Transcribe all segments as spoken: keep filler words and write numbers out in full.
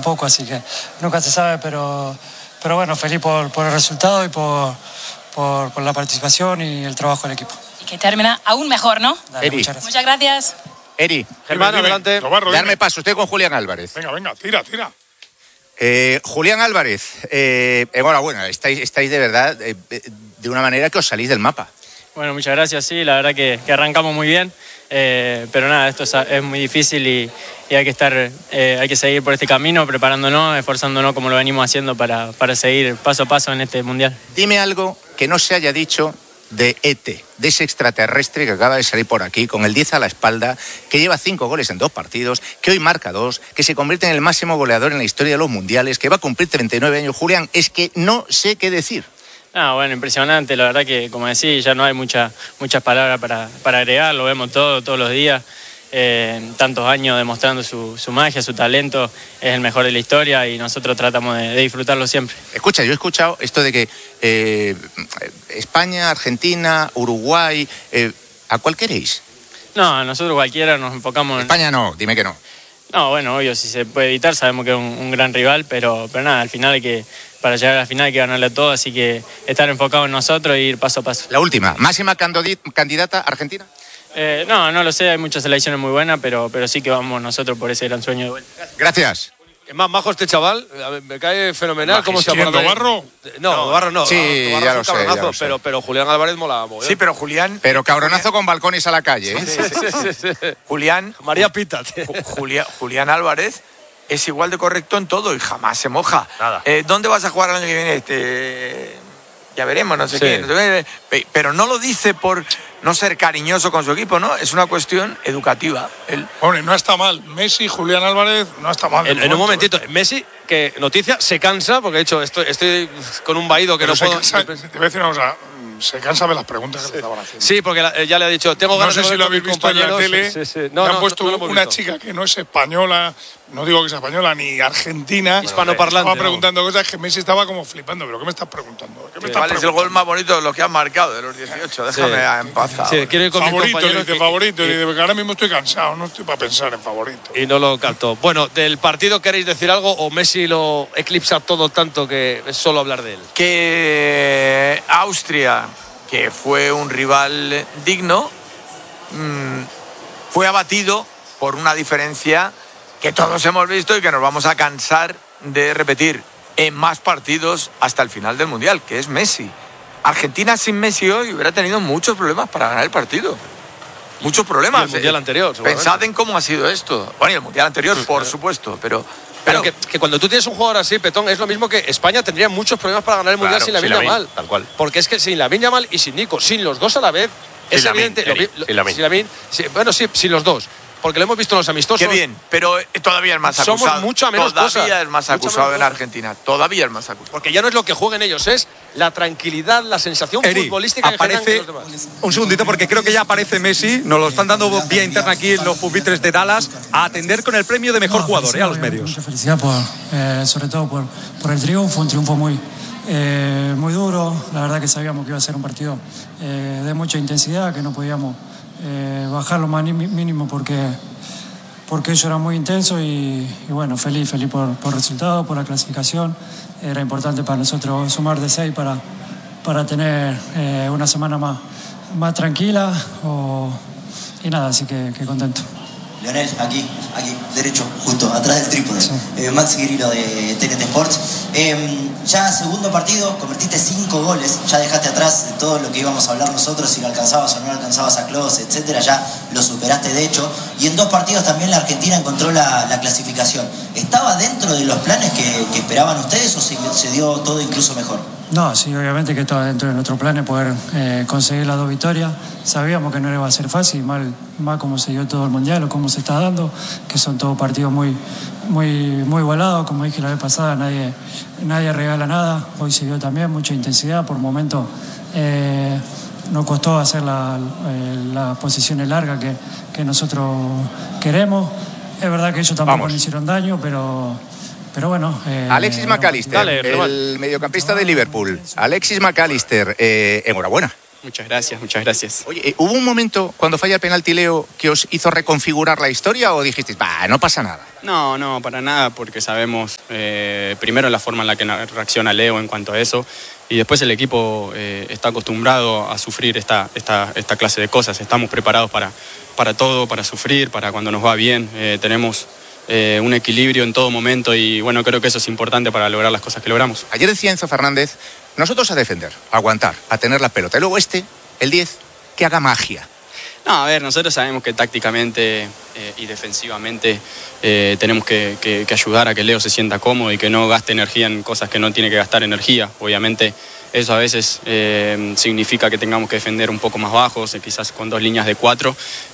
poco, así que nunca se sabe, pero, pero bueno, feliz por, por el resultado y por, por, por la participación y el trabajo del equipo. Y que termina aún mejor, ¿no? Dale, muchas gracias. Muchas gracias. Eri, Germán, adelante. Navarro, darme dime. paso, estoy con Julián Álvarez. Venga, venga, tira, tira. Eh, Julián Álvarez, eh, enhorabuena, estáis, estáis de verdad eh, de una manera que os salís del mapa. Bueno, muchas gracias, sí, la verdad que, que arrancamos muy bien, eh, pero nada, esto es, es muy difícil y, y hay que estar, eh, hay que seguir por este camino, preparándonos, esforzándonos como lo venimos haciendo para, para seguir paso a paso en este Mundial. Dime algo que no se haya dicho de E T, de ese extraterrestre que acaba de salir por aquí con el diez a la espalda, que lleva cinco goles en dos partidos, que hoy marca dos, que se convierte en el máximo goleador en la historia de los mundiales, que va a cumplir treinta y nueve años. Julián, es que no sé qué decir. Ah, bueno, impresionante, la verdad que como decís, ya no hay mucha, muchas palabras para, para agregar, lo vemos todo, todos los días. Eh, tantos años demostrando su, su magia, su talento, es el mejor de la historia y nosotros tratamos de, de disfrutarlo siempre. Escucha, yo he escuchado esto de que eh, España, Argentina, Uruguay, eh, ¿a cuál queréis? No, nosotros cualquiera nos enfocamos en... España no, dime que no. No, bueno, obvio, si se puede evitar, sabemos que es un, un gran rival, pero, pero nada, al final hay que, para llegar a la final hay que ganarle a todo, así que estar enfocado en nosotros e ir paso a paso. La última, máxima candidata Argentina. Eh, no, no lo sé, hay muchas selecciones muy buenas, pero, pero sí que vamos nosotros por ese gran sueño de vuelta. Gracias. Es más majo este chaval, a ver, me cae fenomenal. ¿Cómo se llama? ¿Tobarro? No, Tobarro no. Sí, Tobarro ya es lo un sé, cabronazo, ya lo sé. pero, pero Julián Álvarez mola mogollón. Sí, pero Julián... Pero cabronazo con balcones a la calle, ¿eh? Sí, sí, sí, sí. Julián... María Pita. Julián, Julián Álvarez es igual de correcto en todo y jamás se moja. Nada. Eh, ¿Dónde vas a jugar el año que viene? Este, ya veremos, no sé Sí. qué. No sé qué. Pero no lo dice por no ser cariñoso con su equipo, ¿no? Es una cuestión educativa. Él... Hombre, no está mal. Messi, Julián Álvarez, no está mal. En, en un momentito, Messi, que noticia, se cansa, porque de hecho estoy, estoy con un vaído que Pero no se puedo... cansa, te voy a decir una cosa, se cansa de las preguntas que le estaban haciendo. Sí, porque la- ya le ha dicho, tengo No ganas sé de si volver lo con habéis mis visto en la compañeros. tele. Sí, sí. Le No, han no, puesto no lo hemos una visto. chica que no es española, no digo que es española ni argentina. Hispanoparlante, Estaba ¿no? preguntando cosas que Messi estaba como flipando. ¿Pero qué me estás preguntando? ¿Qué me estás ¿Cuál es el preguntando? gol más bonito de los que han marcado de los dieciocho? Déjame Sí. en paz. Sí, ahora. quiero ir con mis Favorito, compañeros dice que- favorito. y- Dice, porque ahora mismo estoy cansado, no estoy para pensar en favorito. Y no lo captó. Bueno, ¿del partido queréis decir algo o Messi lo eclipsa todo tanto que es solo hablar de él? Que Austria, que fue un rival digno, mmm, fue abatido por una diferencia que todos hemos visto y que nos vamos a cansar de repetir en más partidos hasta el final del Mundial, que es Messi. Argentina sin Messi hoy hubiera tenido muchos problemas para ganar el partido. Muchos problemas. Y el Mundial Eh, anterior, seguramente. Pensad en cómo ha sido esto. Bueno, y el Mundial anterior, por supuesto, pero... Pero que, que cuando tú tienes un jugador así, Petón, es lo mismo que España tendría muchos problemas para ganar el Mundial Claro, sin Lamine sin Lamine, Yamal. tal cual. Porque es que sin Lamine Yamal y sin Nico, sin los dos a la vez, es Lamine, evidente. lo Eri, vi- lo- sin Lamine. sin Lamine, sí, bueno, sí, sin los dos. Porque lo hemos visto en los amistosos. Qué bien, pero eh, todavía es más Somos acusado. mucho menos Todavía cosas. es más Mucha acusado menos en cosas. Argentina. Todavía es más acusado. Porque ya no es lo que jueguen ellos, es la tranquilidad, la sensación Eri, futbolística que aparece generan los demás. un segundito porque creo que ya aparece Messi, nos lo están dando vía interna aquí en los pupitres de Dallas, a atender con el premio de mejor No, jugador, eh, a los felicidad, medios. Mucha felicidad, por, eh, sobre todo por, por el triunfo, un triunfo muy, eh, muy duro. La verdad que sabíamos que iba a ser un partido eh, de mucha intensidad, que no podíamos eh, bajar lo más ni- mínimo porque, porque ello era muy intenso y, y bueno, feliz, feliz por, por el resultado, por la clasificación. Era importante para nosotros sumar de seis para, para tener eh, una semana más, más tranquila o, y nada, así que, que contento. Leonel, aquí, aquí, derecho, justo, atrás del trípode. Eh, Maxi Grillo de T N T Sports. Eh, ya segundo partido, convertiste cinco goles, ya dejaste atrás de todo lo que íbamos a hablar nosotros, si lo alcanzabas o no alcanzabas a Klose, etcétera, ya lo superaste de hecho. Y en dos partidos también la Argentina encontró la, la clasificación. ¿Estaba dentro de los planes que, que esperaban ustedes o se, se dio todo incluso mejor? No, sí, obviamente que estaba dentro de nuestro plan poder eh, conseguir las dos victorias. Sabíamos que no iba a ser fácil, mal, mal como se dio todo el Mundial o cómo se está dando, que son todos partidos muy, muy, muy igualados. Como dije la vez pasada, nadie, nadie regala nada. Hoy se vio también mucha intensidad. Por momentos eh, nos costó hacer la, eh, las posiciones largas que, que nosotros queremos. Es verdad que ellos tampoco Vamos. nos hicieron daño, pero... Pero bueno, eh, Alexis McAllister, Dale, el mediocampista de Liverpool. Alexis McAllister, eh, enhorabuena. Muchas gracias, muchas gracias. Oye, ¿hubo un momento cuando falla el penalti Leo que os hizo reconfigurar la historia o dijisteis, bah, no pasa nada? No, no, para nada, porque sabemos eh, primero la forma en la que reacciona Leo en cuanto a eso, y después el equipo eh, está acostumbrado a sufrir esta, esta, esta clase de cosas. Estamos preparados para, para todo, para sufrir, para cuando nos va bien. Eh, tenemos eh, un equilibrio en todo momento y bueno, creo que eso es importante para lograr las cosas que logramos. Ayer decía Enzo Fernández, nosotros a defender, a aguantar, a tener la pelota. Y luego este, el diez, que haga magia. No, a ver, nosotros sabemos que tácticamente eh, y defensivamente eh, tenemos que, que, que ayudar a que Leo se sienta cómodo y que no gaste energía en cosas que no tiene que gastar energía. Obviamente eso a veces eh, significa que tengamos que defender un poco más bajos, eh, quizás con dos líneas de cuatro,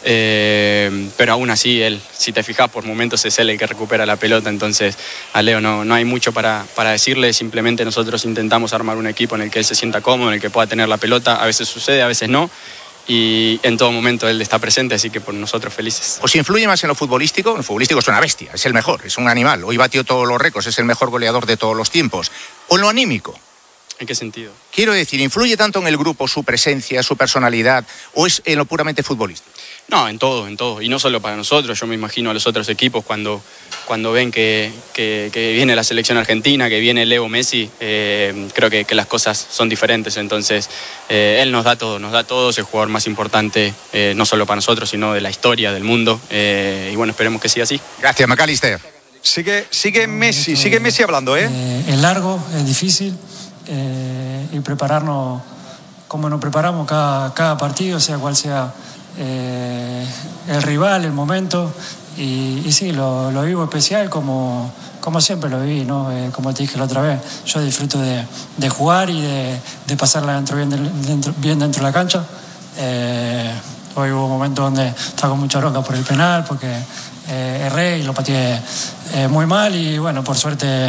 eh, pero aún así él, si te fijas, por momentos es él el que recupera la pelota, entonces a Leo no, no hay mucho para, para decirle, simplemente nosotros intentamos armar un equipo en el que él se sienta cómodo, en el que pueda tener la pelota, a veces sucede, a veces no, y en todo momento él está presente, así que por nosotros felices. ¿Os influye más en lo futbolístico? En lo futbolístico es una bestia, es el mejor, es un animal, hoy batió todos los récords, es el mejor goleador de todos los tiempos. ¿O en lo anímico? ¿En qué sentido? Quiero decir, ¿influye tanto en el grupo su presencia, su personalidad, o es en lo puramente futbolístico? No, en todo, en todo. Y no solo para nosotros, yo me imagino a los otros equipos cuando, cuando ven que, que, que viene la selección argentina, que viene Leo Messi, eh, creo que, que las cosas son diferentes. Entonces, eh, él nos da todo, nos da todo, es el jugador más importante, eh, no solo para nosotros, sino de la historia, del mundo. Eh, y bueno, esperemos que siga así. Gracias, McAllister. Sigue, sigue Messi, sigue Messi hablando, ¿eh? eh es largo, es difícil. Eh, y prepararnos como nos preparamos cada, cada partido, sea cual sea eh, el rival, el momento, y, y sí, lo, lo vivo especial como, como siempre lo viví, ¿no? Eh, como te dije la otra vez, yo disfruto de, de jugar y de, de pasarla dentro, bien, dentro, bien dentro de la cancha. Eh, hoy hubo momentos donde estaba con mucha bronca por el penal, porque eh, erré y lo pateé eh, muy mal, y bueno, por suerte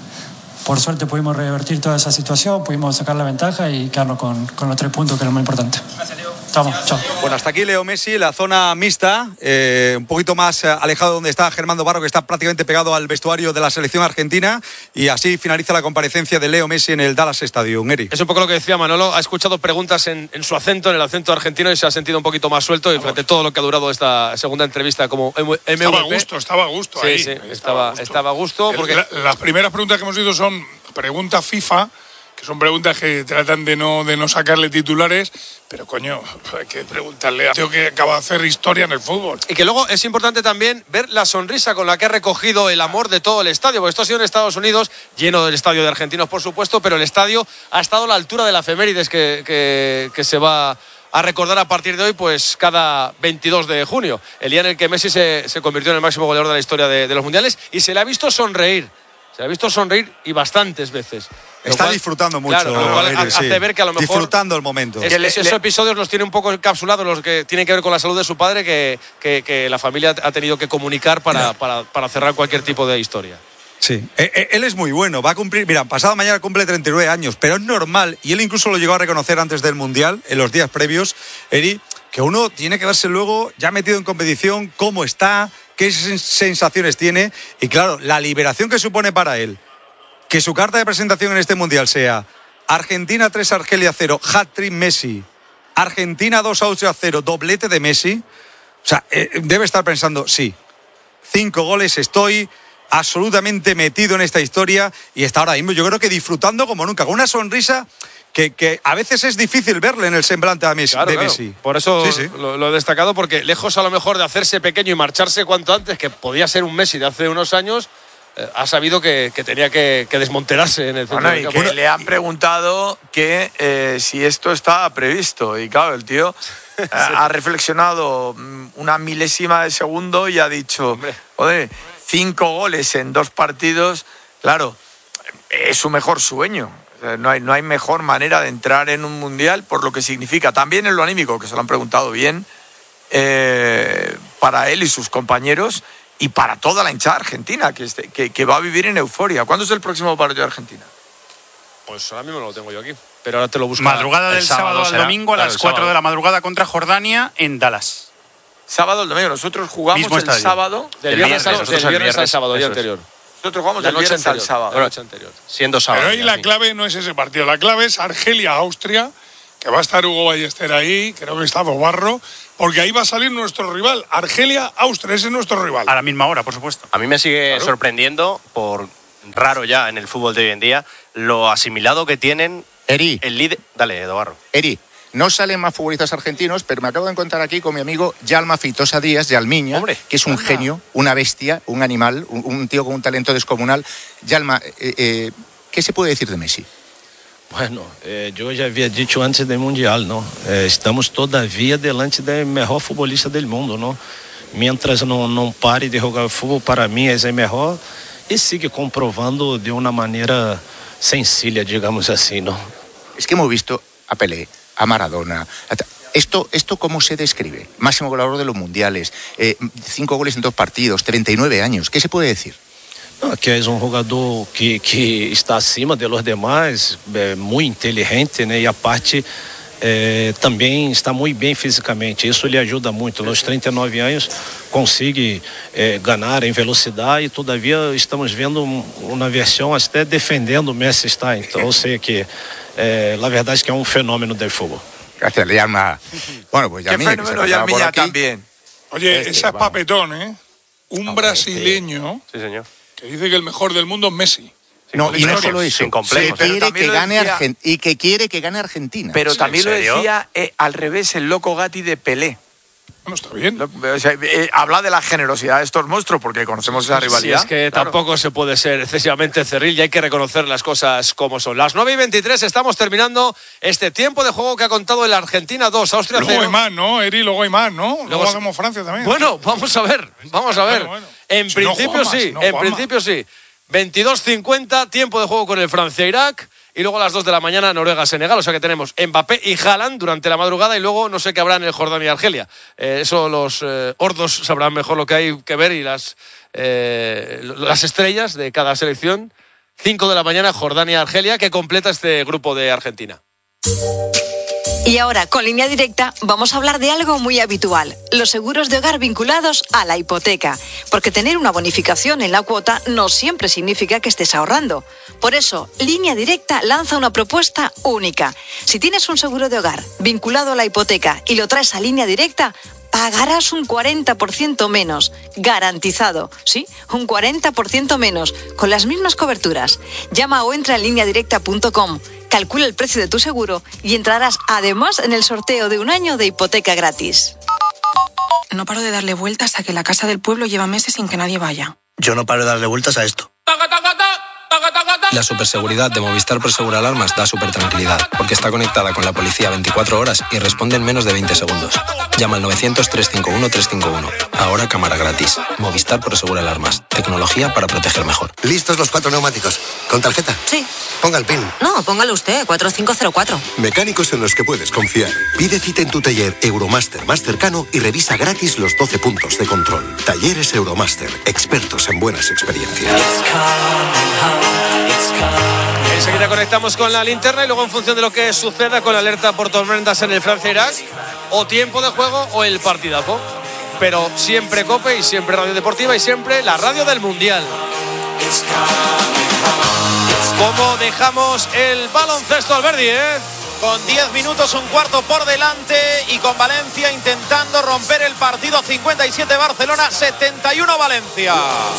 Por suerte pudimos revertir toda esa situación, pudimos sacar la ventaja y quedarnos con, con los tres puntos, que es lo más importante. Gracias, Leo. Estamos, chao. Bueno, hasta aquí Leo Messi, la zona mixta, eh, un poquito más alejado de donde está Germán Barro, que está prácticamente pegado al vestuario de la selección argentina, y así finaliza la comparecencia de Leo Messi en el Dallas Stadium. Eric. Es un poco lo que decía Manolo, ha escuchado preguntas en, en su acento, en el acento argentino, y se ha sentido un poquito más suelto, y frente a todo lo que ha durado esta segunda entrevista como M V P. Estaba a gusto, estaba a gusto sí, ahí. Sí, estaba, estaba a gusto. Porque... La, las primeras preguntas que hemos ido son preguntas FIFA, que son preguntas que tratan de no, de no sacarle titulares, pero coño, hay que preguntarle a tío que acaba de hacer historia en el fútbol. Y que luego es importante también ver la sonrisa con la que ha recogido el amor de todo el estadio, porque esto ha sido en Estados Unidos, lleno del estadio de argentinos, por supuesto, pero el estadio ha estado a la altura de la efemérides que, que, que se va a recordar a partir de hoy, pues cada veintidós de junio, el día en el que Messi se, se convirtió en el máximo goleador de la historia de, de los mundiales, y se le ha visto sonreír. Se ha visto sonreír y bastantes veces. Está cual, disfrutando mucho. Claro, lo cual Eric, hace sí. ver que a lo mejor... Disfrutando el momento. Es, es, esos episodios los tiene un poco encapsulados, los que tienen que ver con la salud de su padre, que, que, que la familia ha tenido que comunicar para, para, para cerrar cualquier tipo de historia. Sí, él es muy bueno, va a cumplir, mira, pasado mañana cumple treinta y nueve años, pero es normal, y él incluso lo llegó a reconocer antes del Mundial, en los días previos, Eri, que uno tiene que verse luego ya metido en competición, cómo está, qué sensaciones tiene, y claro, la liberación que supone para él, que su carta de presentación en este Mundial sea Argentina tres, Argelia cero, hat-trick Messi, Argentina dos, Austria cero, doblete de Messi, o sea, eh, debe estar pensando, sí, cinco goles, estoy absolutamente metido en esta historia, y está ahora mismo yo creo que disfrutando como nunca, con una sonrisa que, que a veces es difícil verle en el semblante a Messi, claro, de claro. Messi. Por eso sí, sí. Lo, lo he destacado, porque lejos a lo mejor de hacerse pequeño y marcharse cuanto antes, que podía ser un Messi de hace unos años, eh, ha sabido que, que tenía que, que desmonterarse en el centro bueno, del y campo. que le han preguntado que eh, si esto estaba previsto, y claro, el tío sí. ha reflexionado una milésima de segundo y ha dicho, Hombre. joder, cinco goles en dos partidos, claro, es su mejor sueño. No hay, no hay mejor manera de entrar en un mundial por lo que significa. También en lo anímico, que se lo han preguntado bien, eh, para él y sus compañeros, y para toda la hinchada argentina, que, este, que, que va a vivir en euforia. ¿Cuándo es el próximo partido de Argentina? Pues ahora mismo lo tengo yo aquí, pero ahora te lo busco. Madrugada del sábado, sábado al domingo a las cuatro de la madrugada contra Jordania en Dallas. Sábado al domingo. Nosotros jugamos Mismo el estadio. sábado. Del viernes, al, del viernes al sábado, día anterior. Nosotros jugamos la del noche viernes anterior, al sábado. La noche anterior. Siendo sábado. Pero ahí la clave no es ese partido. La clave es Argelia-Austria, que va a estar Hugo Ballester ahí, creo que está Dobarro, porque ahí va a salir nuestro rival, Argelia, Austria, ese es nuestro rival. A la misma hora, por supuesto. A mí me sigue claro. sorprendiendo, por raro ya en el fútbol de hoy en día, lo asimilado que tienen Eri. el líder. Dale, Dobarro. Eri. No salen más futbolistas argentinos, pero me acabo de encontrar aquí con mi amigo Yalma Feitosa Díaz, Yalmiña, Hombre, que es un anda. genio, una bestia, un animal, un, un tío con un talento descomunal. Yalma, eh, eh, ¿qué se puede decir de Messi? Bueno, eh, yo ya había dicho antes del Mundial, ¿no? Eh, estamos todavía delante del mejor futbolista del mundo, ¿no? Mientras no, no pare de jugar fútbol, para mí es el mejor y sigue comprobando de una manera sencilla, digamos así, ¿no? Es que hemos visto a Pelé, a Maradona. ¿Esto, esto cómo se describe? Máximo goleador de los mundiales, eh, cinco goles en dos partidos, treinta y nueve años. ¿Qué se puede decir? No, que es un jugador que, que está acima de los demás, é muy inteligente, né? Y aparte eh, também está muy bien físicamente. Isso lhe ajuda muito. Nos treinta e nove anos consegue eh, ganar em velocidade e todavia estamos vendo uma versão até defendendo o Messi está. Então, ou seja que eh, la verdade es que é un fenómeno del fútbol. Gracias, Yalma. Bueno, pues Yalmiña, Qué fenómeno, Yalmiña también. Oye, este, esa es papetón, ¿eh? Un no, brasileño este... sí, señor. que dice que el mejor del mundo es Messi. No, y no solo eso, que quiere que gane decía, Argent- y que quiere que gane Argentina. Pero ¿sí, también lo decía eh, al revés el loco Gatti de Pelé. Bueno, está bien. Lo, o sea, eh, habla de la generosidad de estos monstruos porque conocemos esa rivalidad. Sí, es que claro. tampoco se puede ser excesivamente cerril y hay que reconocer las cosas como son. Las nueve y veintitrés estamos terminando este tiempo de juego que ha contado el Argentina dos, Austria cero. Luego hay más, ¿no, Eri? Luego hay más, ¿no? Luego, luego hacemos Francia también. Bueno, vamos a ver, vamos a ver. Bueno, bueno. En si principio no sí, no en principio sí. veintidós cincuenta, tiempo de juego con el Francia-Irak. Y luego a las dos de la mañana Noruega-Senegal, o sea que tenemos Mbappé y Haaland durante la madrugada y luego no sé qué habrá en el Jordania y Argelia. Eh, eso los eh, hordos sabrán mejor lo que hay que ver y las, eh, las estrellas de cada selección. cinco de la mañana Jordania-Argelia, que completa este grupo de Argentina. Y ahora, con Línea Directa, vamos a hablar de algo muy habitual, los seguros de hogar vinculados a la hipoteca. Porque tener una bonificación en la cuota no siempre significa que estés ahorrando. Por eso, Línea Directa lanza una propuesta única. Si tienes un seguro de hogar vinculado a la hipoteca y lo traes a Línea Directa, pagarás un cuarenta por ciento menos, garantizado, ¿sí? Un cuarenta por ciento menos, con las mismas coberturas. Llama o entra en línea directa punto com, calcula el precio de tu seguro y entrarás además en el sorteo de un año de hipoteca gratis. No paro de darle vueltas a que la casa del pueblo lleva meses sin que nadie vaya. Yo no paro de darle vueltas a esto. La superseguridad de Movistar Prosegur Alarmas da súper tranquilidad, porque está conectada con la policía veinticuatro horas y responde en menos de veinte segundos. Llama al novecientos, trescientos cincuenta y uno, trescientos cincuenta y uno. Ahora cámara gratis. Movistar Prosegur Alarmas. Tecnología para proteger mejor. ¿Listos los cuatro neumáticos? ¿Con tarjeta? Sí. Ponga el PIN. No, póngalo usted, cuatro cinco cero cuatro. Mecánicos en los que puedes confiar. Pide cita en tu taller Euromaster más cercano y revisa gratis los doce puntos de control. Talleres Euromaster. Expertos en buenas experiencias. Enseguida conectamos con la linterna y luego en función de lo que suceda con la alerta por tormentas en el Francia-Irak, o tiempo de juego o el partidazo. Pero siempre COPE y siempre Radio Deportiva y siempre la radio del Mundial. ¿Cómo dejamos el baloncesto, Alberdi, eh? Con diez minutos, un cuarto por delante y con Valencia intentando romper el partido. cincuenta y siete Barcelona, setenta y uno Valencia.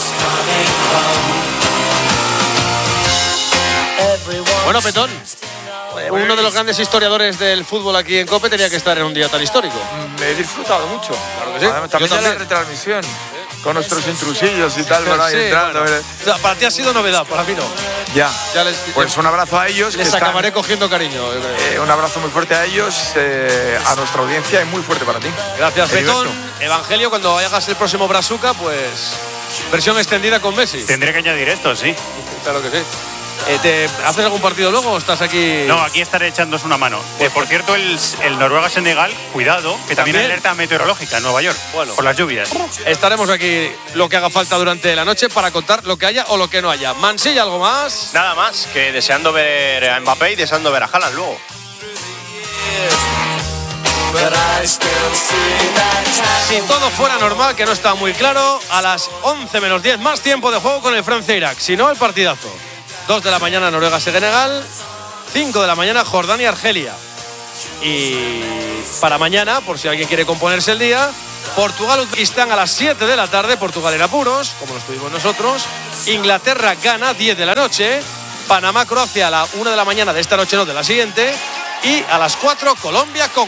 Bueno, Petón, uno de los grandes historiadores del fútbol aquí en COPE tenía que estar en un día tan histórico. Me he disfrutado mucho. Claro que sí. Además, también de la retransmisión, con nuestros intrusillos y tal. Sí, para, sí, entrando, bueno. O sea, para ti ha sido novedad, para mí no. Ya, ya les, pues un abrazo a ellos. Les que acabaré están, cogiendo cariño. Eh, un abrazo muy fuerte a ellos, eh, a nuestra audiencia y muy fuerte para ti. Gracias, Petón. Evangelio, cuando hagas el próximo Brazuca, pues versión extendida con Messi. Tendré que añadir esto, sí. Claro que sí. Eh, ¿te ¿Haces algún partido luego o estás aquí? No, aquí estaré echándos una mano. Eh, por cierto, el, el Noruega-Senegal, cuidado, que también, también hay alerta meteorológica en Nueva York, bueno, por las lluvias. Estaremos aquí lo que haga falta durante la noche para contar lo que haya o lo que no haya. Mansilla, ¿algo más? Nada más, que deseando ver a Mbappé y deseando ver a Haaland luego. Si todo fuera normal, que no está muy claro, a las once menos diez más tiempo de juego con el Francia-Irak. Si no, el partidazo. dos de la mañana Noruega-Senegal, cinco de la mañana Jordania-Argelia. Y para mañana, por si alguien quiere componerse el día, Portugal-Uzbekistán a las siete de la tarde, Portugal en apuros, como lo estuvimos nosotros. Inglaterra-Ghana, diez de la noche. Panamá-Croacia a la una de la mañana de esta noche, no, de la siguiente. Y a las cuatro, Colombia-Congo.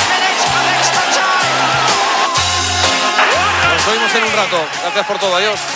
Nos oímos en un rato. Gracias por todo. Adiós.